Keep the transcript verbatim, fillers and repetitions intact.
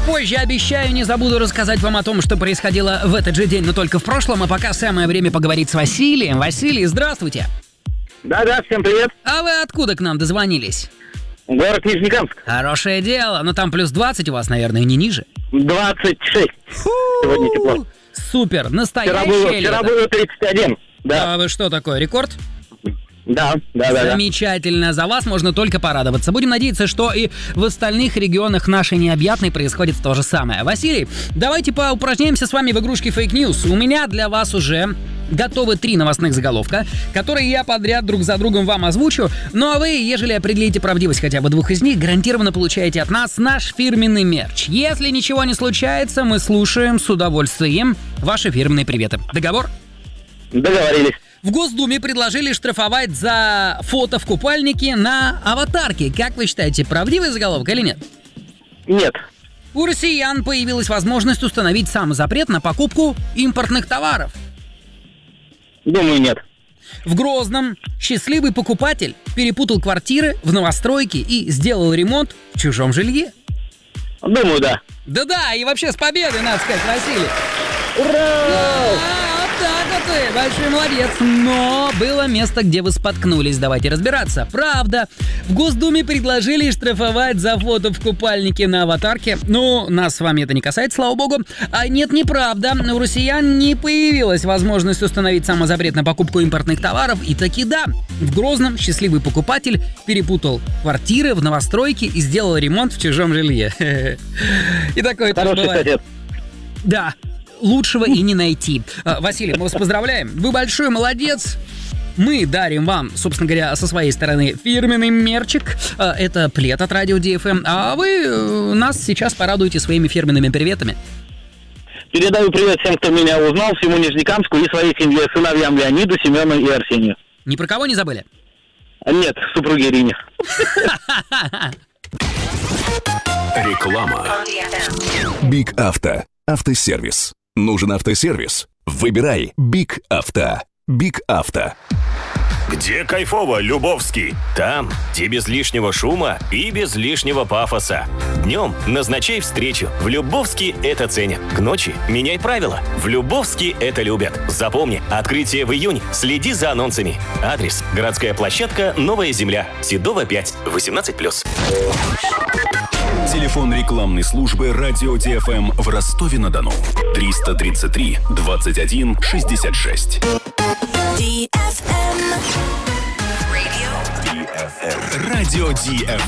Позже, обещаю, не забуду рассказать вам о том, что происходило в этот же день, но только в прошлом. А пока самое время поговорить с Василием. Василий, здравствуйте. Да-да, всем привет. А вы откуда к нам дозвонились? Город Нижнекамск. Хорошее дело. Но там плюс двадцать у вас, наверное, не ниже. двадцать шесть. Сегодня тепло. Супер, настоящее Вчера было, лето. вчера было тридцать один. Да. А вы что такое, рекорд? Да, да, да. Замечательно, за вас можно только порадоваться. Будем надеяться, что и в остальных регионах нашей необъятной происходит то же самое. Василий, давайте поупражняемся с вами в игрушке Fake News. У меня для вас уже готовы три новостных заголовка, которые я подряд друг за другом вам озвучу. Ну а вы, ежели определите правдивость хотя бы двух из них, гарантированно получаете от нас наш фирменный мерч. Если ничего не случается, мы слушаем с удовольствием ваши фирменные приветы. Договор? Договорились. В Госдуме предложили штрафовать за фото в купальнике на аватарке. Как вы считаете, правдивый заголовок или нет? Нет. У россиян появилась возможность установить сам запрет на покупку импортных товаров. Думаю, нет. В Грозном счастливый покупатель перепутал квартиры в новостройке и сделал ремонт в чужом жилье. Думаю, да. Да-да, и вообще с победой, надо сказать, Василий. Ура! Так вот ты, большой молодец. Но было место, где вы споткнулись. Давайте разбираться. Правда, в Госдуме предложили штрафовать за фото в купальнике на аватарке. Ну, нас с вами это не касается, слава богу. А нет, неправда. У россиян не появилась возможность установить самозапрет на покупку импортных товаров. И таки да, в Грозном счастливый покупатель перепутал квартиры в новостройке и сделал ремонт в чужом жилье. И такое тоже Хороший бывает. совет. Да. Лучшего и не найти. Василий, мы вас поздравляем. Вы большой молодец. Мы дарим вам, собственно говоря, со своей стороны фирменный мерчик. Это плед от Радио Ди Эф Эм. А вы нас сейчас порадуете своими фирменными приветами. Передаю привет всем, кто меня узнал, всему Нижнекамску и своей семье, сыновьям Леониду, Семену и Арсению. Ни про кого не забыли? Нет, супруге Ирине. Реклама. Биг Авто. Автосервис. Нужен автосервис? Выбирай Биг Авто. Биг Авто. Где кайфово, Любовский? Там, где без лишнего шума и без лишнего пафоса. Днем назначай встречу. В Любовске это ценят. К ночи меняй правила. В Любовске это любят. Запомни, открытие в июне. Следи за анонсами. Адрес: городская площадка «Новая земля». Седова пять. восемнадцать плюс. Телефон рекламной службы Радио Ди Эф Эм в Ростове-на-Дону. триста тридцать три двадцать один шестьдесят шесть. Ди Эф Эм. Радио Ди Эф Эм.